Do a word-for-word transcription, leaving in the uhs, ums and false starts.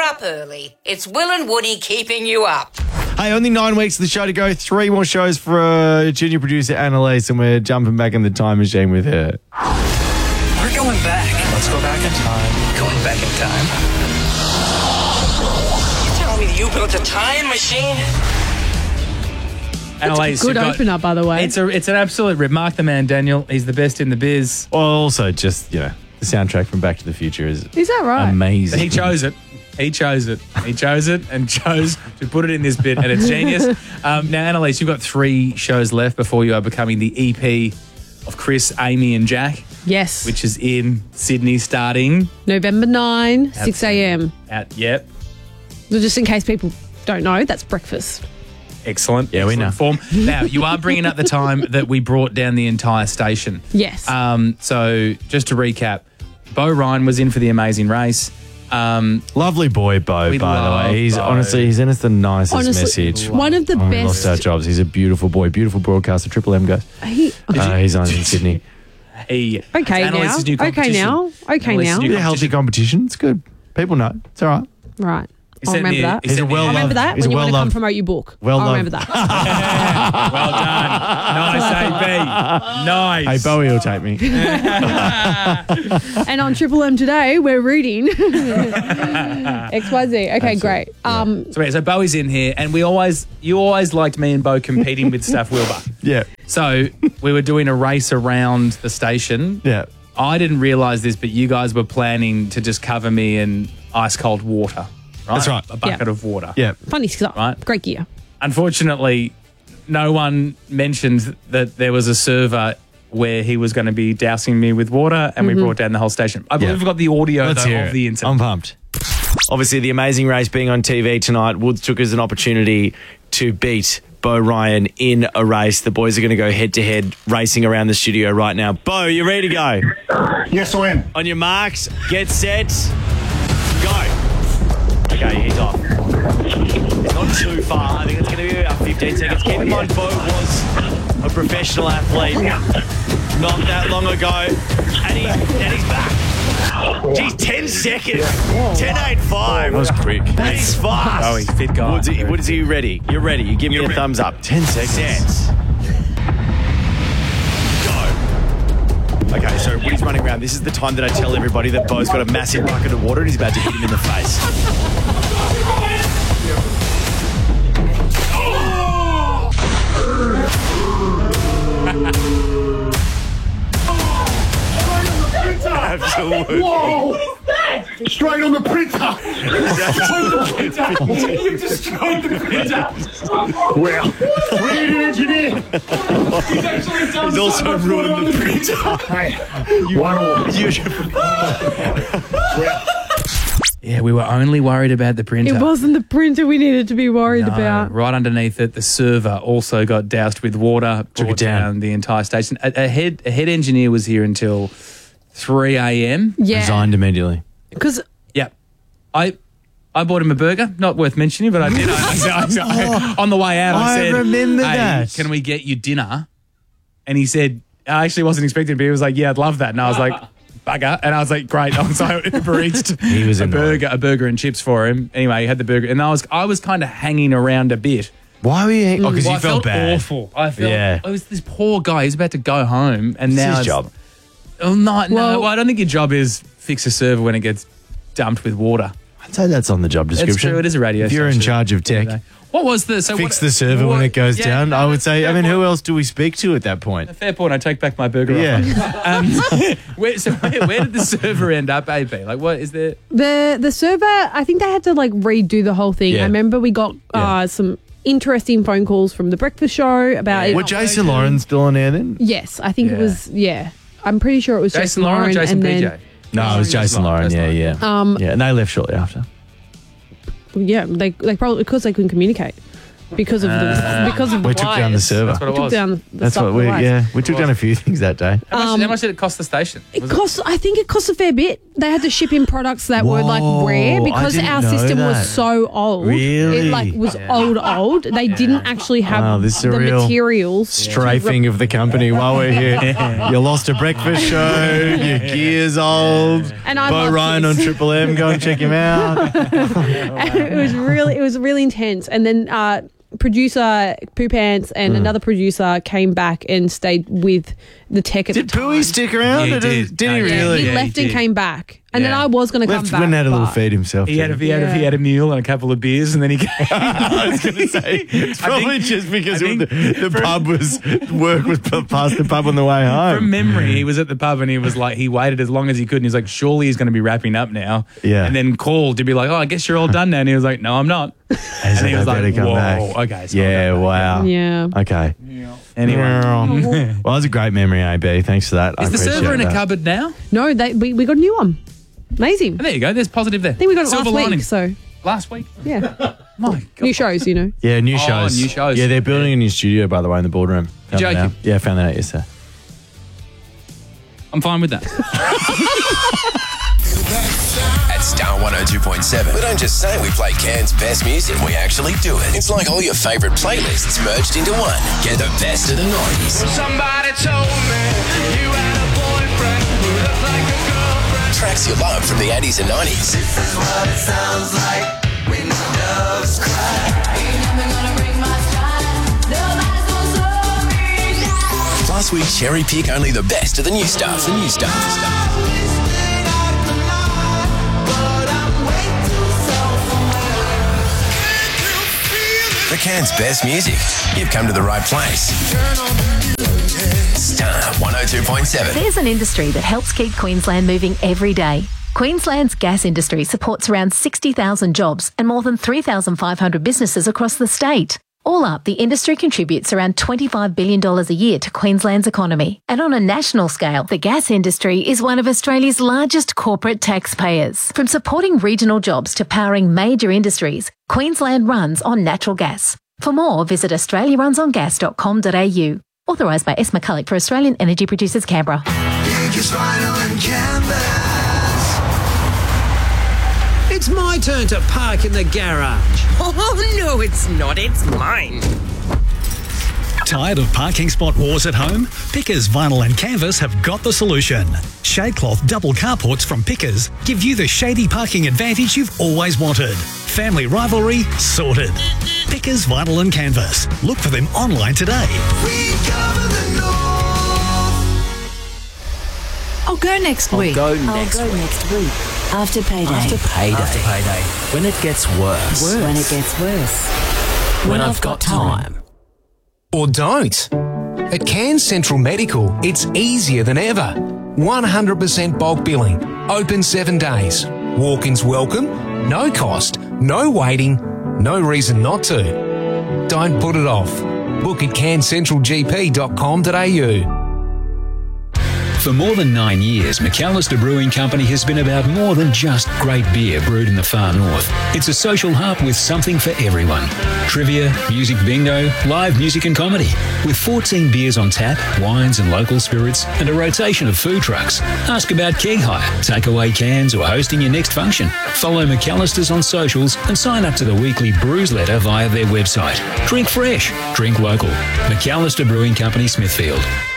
up early. It's Will and Woody keeping you up. Hey, only nine weeks of the show to go. Three more shows for uh, junior producer Annalise, and we're jumping back in the time machine with her. We're going back. Let's go back in time. Going back in time. You tell me you built a time machine? Annalise, Good you've got- opener, by the way. It's a it's an absolute rip. Mark the man, Daniel. He's the best in the biz. Well, also, just, you know, the soundtrack from Back to the Future is Is that right? amazing. He chose it. He chose it. He chose it and chose to put it in this bit, and it's genius. Um, now, Annalise, you've got three shows left before you are becoming the E P of Chris, Amy, and Jack, Yes. which is in Sydney starting November ninth, six a.m. at, yep, So just in case people don't know, that's breakfast. excellent. Yeah, we excellent know. Form. Now, you are bringing up the time that we brought down the entire station. Yes. Um, so, just to recap, Bo Ryan was in for the amazing race. Um, Lovely boy, Bo, We by the love way. He's Bo. honestly, he sent us the nicest Honestly, message. one of the Oh, we lost our best. jobs. He's a beautiful boy, beautiful broadcaster. Triple M guys. He, Uh, he's on in Sydney. he, okay it's now. Annalise's new Okay competition. now. Okay Annalise's now. new It's a healthy competition. It's good. People know. It's all right. Right. He I'll sent me remember a- that. he He's sent a me well I'll loved. remember that He's when a you well want to come loved. promote your book. well I'll loved. remember that. Well done. Nice, A B. Nice. Hey, Bowie will take me. And on Triple M today, we're reading X Y Z. Okay, great. Um, So, yeah, so Bowie's in here, and we always, you always liked me and Bo competing with Steph Wilbur. Yeah. So we were doing a race around the station. Yeah. I didn't realise this, but you guys were planning to just cover me in ice cold water. Right? That's right. A bucket Yeah. of water. Yeah. funny stuff. Right. Great gear. Unfortunately, no one mentioned that there was a server where he was going to be dousing me with water, and we brought down the whole station. I believe Yeah. we've got the audio Let's though, hear of it. the incident. I'm pumped. Obviously, the Amazing Race being on T V tonight, Woods took as an opportunity to beat Bo Ryan in a race. The boys are going to go head-to-head racing around the studio right now. Bo, you ready to go? Yes, I am. On your marks, get set, go. Okay, he's off. It's not too far. I think it's going to be about fifteen seconds. Keep in mind, Bo was a professional athlete not that long ago, and, he, and he's back. Geez, ten seconds. ten eight five. That was quick. That is fast. Oh, he's fit guy. Woods, Woods, are you ready? You're ready. You give me a thumbs up. ten seconds. Set. Go. Okay, so Woody's running around. This is the time that I tell everybody that Bo's got a massive bucket of water and he's about to hit him in the face. Absolutely. Whoa! Straight on the printer. You've destroyed the printer. Well, we need an engineer. He's actually done He's also ruined the printer. Hey, one all. Yeah, we were only worried about the printer. It wasn't the printer we needed to be worried No, about. right underneath it, the server also got doused with water, Took brought it down. down the entire station. A, a head a head engineer was here until three a.m. Yeah. Resigned immediately. Because Yep. I I bought him a burger. Not worth mentioning, but I did. I, I, I, on the way out, I, I said, remember hey, that. can we get you dinner? And he said, I actually wasn't expecting it, but he was like, yeah, I'd love that. And I was like, bugger. And I was like, great. So I Uber Eats'd He was a annoyed. burger, a burger and chips for him. Anyway, he had the burger. And I was I was kind of hanging around a bit. Why were you? Oh, because Well, you I felt, bad. awful. I felt, Yeah. it was this poor guy. He's about to go home. And It's now his it's, job. Oh, no, no. Well- Well, I don't think your job is fix a server when it gets dumped with water. I'd say that's on the job description. It's true. It is a radio If you're in station. charge of tech, What was the so fix what, the server what- when it goes yeah, down. no, I would that's say, a I fair mean, who point. else do we speak to at that point? Fair point. I take back my burger. Yeah. offer. Um, where, so where, where did the server end up, A B? Like, what is there? the the server, I think they had to like redo the whole thing. Yeah. I remember we got Yeah. uh, some interesting phone calls from the breakfast show about Yeah. it. Were Jason Lauren still on air then? Yes, I think Yeah. it was. Yeah, I'm pretty sure it was Jason Jason, Lauren or Lauren Jason and P J? then No, it was Jason Lauren. Jason Yeah, Lauren. yeah. um Yeah, and they left shortly after. yeah, they they probably because they couldn't communicate. because of the because of the We took down the wires. server. That's what it Took was. down the That's stuff what with we, the wires. yeah, we took down a few things that day. How much, Um, how much did it cost the station? It Was cost. I think it cost a fair bit. They had to ship in products that were like Whoa, rare I because didn't our know system that. was so old. Really? It like was old, old. They didn't actually have Wow, this is a the real materials. Strafing of the company while we're here. You lost a breakfast show. Your gear's old. And I Bo loved Ryan on this. Triple M. Go and check him out. It was really, it was really intense. And then uh, producer Poo Pants and another producer came back and stayed with the tech at Did the time. Bowie stick around? Yeah, he Or did. Did No, he yeah, really? He Yeah, left he and did. came back. And then Yeah. I was going to come Left, back. went and had a little but- feed himself. He had, a, he, had a, he had a mule and a couple of beers, and then he came. I was going to say, it's probably think- just because I of the, think the from- pub was, work was p- past the pub on the way home. From memory, he was at the pub and he was like, he waited as long as he could, and he's like, surely he's going to be wrapping up now. Yeah. And then called to be like, oh, I guess you're all done now. And he was like, no, I'm not. And he was like, come whoa, back. okay, so yeah, I'll go back. wow. Yeah. Okay. Anyway, Well, that was a great memory, A B. Thanks for that. I is the appreciate server in a that. cupboard now? No, they, we, we got a new one. Amazing. And there you go. There's positive there. I think we got it Silver last lining. week. So, Last week. yeah. My God. New shows, you know. Yeah, new Oh, shows. new shows. Yeah, they're building a new studio, by the way, in the boardroom. Found You're that out. joking? Yeah, found that out yesterday. I'm fine with that. At Star one oh two point seven, we don't just say we play Cairns' best music, we actually do it. It's like all your favourite playlists merged into one. Get the best of the nineties. Somebody told me you had a boyfriend who looked like a girlfriend. Tracks you love from the eighties and nineties. This is what it sounds like when doves cry. Ain't never gonna break my stride. Nobody's gonna slow me down. Plus, we cherry pick only the best of the new stuff. The new stuff. For Cairns' best music, you've come to the right place. Star one oh two point seven. There's an industry that helps keep Queensland moving every day. Queensland's gas industry supports around sixty thousand jobs and more than three thousand five hundred businesses across the state. All up, the industry contributes around twenty-five billion dollars a year to Queensland's economy. And on a national scale, the gas industry is one of Australia's largest corporate taxpayers. From supporting regional jobs to powering major industries, Queensland runs on natural gas. For more, visit australia runs on gas dot com dot a u. Authorised by S. McCulloch for Australian Energy Producers, Canberra. It's my turn to park in the garage. Oh, no, it's not. It's mine. Tired of parking spot wars at home? Pickers Vinyl and Canvas have got the solution. Shadecloth double carports from Pickers give you the shady parking advantage you've always wanted. Family rivalry sorted. Pickers Vinyl and Canvas. Look for them online today. We cover the north. I'll go next week. Go next I'll go week. next week. After payday. After payday. After payday. When it gets worse. Worse. When it gets worse. When, When I've, I've got, got time. time. Or don't. At Cairns Central Medical, it's easier than ever. one hundred percent bulk billing, open seven days. Walk-ins welcome, no cost, no waiting, no reason not to. Don't put it off. Book at cairns central g p dot com dot a u. For more than nine years, McAllister Brewing Company has been about more than just great beer brewed in the far north. It's a social hub with something for everyone. Trivia, music bingo, live music and comedy. With fourteen beers on tap, wines and local spirits, and a rotation of food trucks. Ask about keg hire, takeaway cans, or hosting your next function. Follow McAllister's on socials and sign up to the weekly brews letter via their website. Drink fresh, drink local. McAllister Brewing Company, Smithfield.